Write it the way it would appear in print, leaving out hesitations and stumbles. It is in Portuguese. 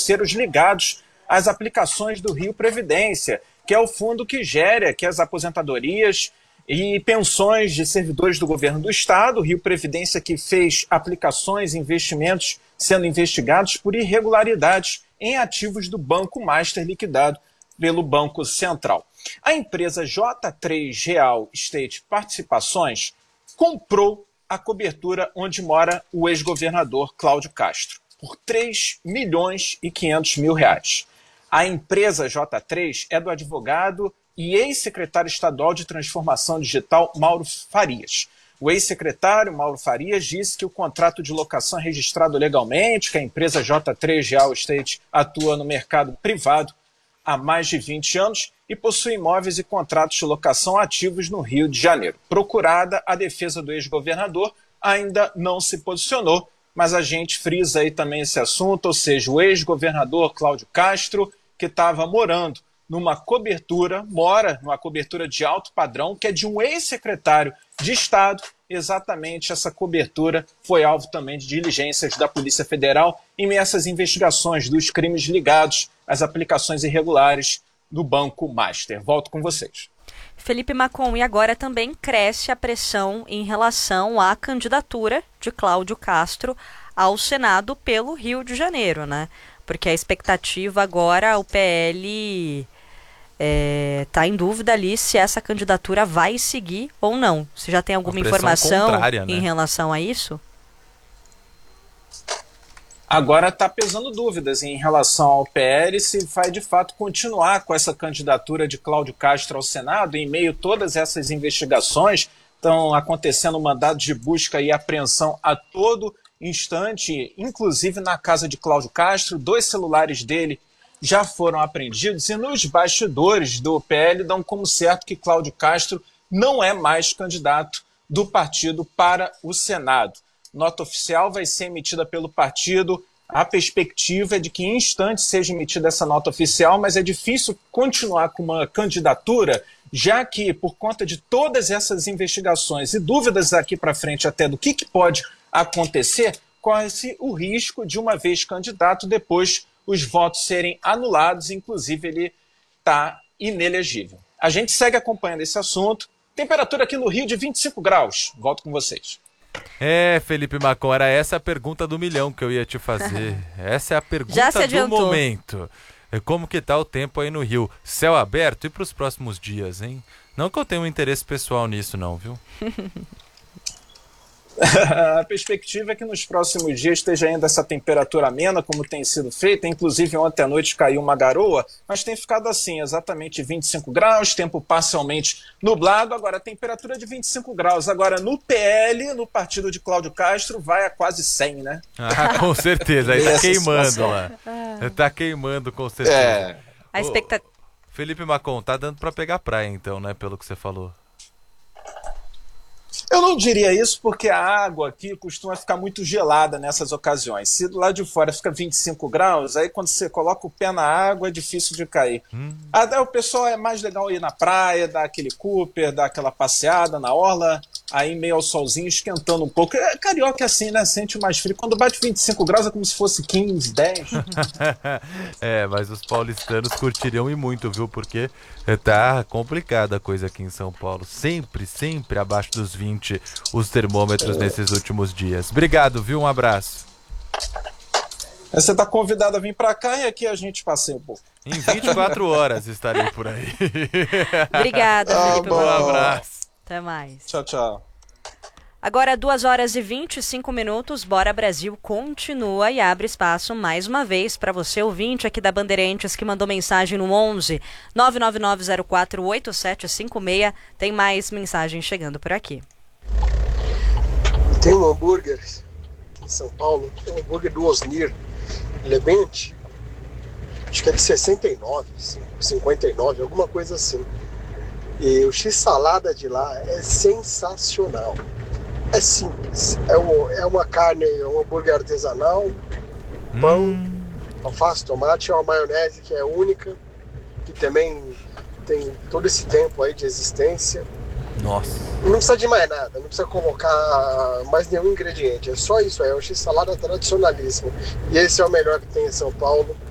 financeiros ligados às aplicações do Rio Previdência, que é o fundo que gera aqui as aposentadorias e pensões de servidores do governo do Estado. O Rio Previdência que fez aplicações e investimentos sendo investigados por irregularidades em ativos do Banco Master liquidado pelo Banco Central. A empresa J3 Real Estate Participações comprou a cobertura onde mora o ex-governador Cláudio Castro por R$3.500.000. A empresa J3 é do advogado e ex-secretário estadual de Transformação Digital, Mauro Farias. O ex-secretário Mauro Farias disse que o contrato de locação é registrado legalmente, que a empresa J3 Real Estate atua no mercado privado há mais de 20 anos e possui imóveis e contratos de locação ativos no Rio de Janeiro. Procurada, a defesa do ex-governador ainda não se posicionou, mas a gente frisa aí também esse assunto, ou seja, o ex-governador Cláudio Castro, que estava morando mora numa cobertura de alto padrão, que é de um ex-secretário de Estado. Exatamente essa cobertura foi alvo também de diligências da Polícia Federal em meio a essas investigações dos crimes ligados às aplicações irregulares do Banco Master. Volto com vocês. Felipe Macon, e agora também cresce a pressão em relação à candidatura de Cláudio Castro ao Senado pelo Rio de Janeiro, né? Porque a expectativa agora, o PL está em dúvida ali se essa candidatura vai seguir ou não. Você já tem alguma informação em relação a isso? Agora está pesando dúvidas em relação ao PL se vai de fato continuar com essa candidatura de Cláudio Castro ao Senado. Em meio a todas essas investigações, estão acontecendo mandados de busca e apreensão a todo instante, inclusive na casa de Cláudio Castro. 2 celulares dele já foram apreendidos e nos bastidores do PL dão como certo que Cláudio Castro não é mais candidato do partido para o Senado. Nota oficial vai ser emitida pelo partido. A perspectiva é de que em instantes seja emitida essa nota oficial, mas é difícil continuar com uma candidatura, já que, por conta de todas essas investigações e dúvidas daqui para frente até do que pode acontecer, corre-se o risco de, uma vez candidato, depois os votos serem anulados, inclusive ele está inelegível. A gente segue acompanhando esse assunto. Temperatura aqui no Rio de 25 graus. Volto com vocês. Felipe Macon, era essa a pergunta do milhão que eu ia te fazer. Essa é a pergunta do momento. Como que tá o tempo aí no Rio? Céu aberto e para os próximos dias, hein? Não que eu tenha um interesse pessoal nisso não, viu? A perspectiva é que nos próximos dias esteja ainda essa temperatura amena, como tem sido feita. Inclusive ontem à noite caiu uma garoa, mas tem ficado assim, exatamente 25 graus, tempo parcialmente nublado. Agora a temperatura é de 25 graus. Agora no PL, no partido de Cláudio Castro, vai a quase 100, né? Ah, com certeza, aí tá queimando lá. Tá queimando com certeza. A expectativa... Felipe Macon, tá dando pra pegar praia então, né, pelo que você falou. Eu não diria isso porque a água aqui costuma ficar muito gelada nessas ocasiões. Se do lado de fora fica 25 graus, aí quando você coloca o pé na água é difícil de cair. O pessoal é mais legal ir na praia, dar aquele Cooper, dar aquela passeada na orla, aí meio ao solzinho, esquentando um pouco. Carioca é assim, né? Sente mais frio. Quando bate 25 graus é como se fosse 15, 10. Mas os paulistanos curtiriam e muito, viu? Porque tá complicada a coisa aqui em São Paulo. Sempre abaixo dos 20 os termômetros nesses últimos dias. Obrigado, viu? Um abraço. Você está convidado a vir para cá e aqui a gente passeia um pouco. Em 24 horas estarei por aí. Obrigada, Felipe. Um abraço. Até mais. Tchau, tchau. Agora 2h25. Bora Brasil continua e abre espaço mais uma vez para você, ouvinte aqui da Bandeirantes, que mandou mensagem no 11 999048756. Tem mais mensagem chegando por aqui. Tem um hambúrguer aqui em São Paulo, tem um hambúrguer do Osnir. Ele é bem antigo. Acho que é de 69, 59, alguma coisa assim. E o X-salada de lá é sensacional. É simples. É uma carne, um hambúrguer artesanal, pão, alface, tomate, é uma maionese que é única, que também tem todo esse tempo aí de existência. Nossa. Não precisa de mais nada, não precisa colocar mais nenhum ingrediente. É só isso aí, é o X-salada tradicionalíssimo. E esse é o melhor que tem em São Paulo.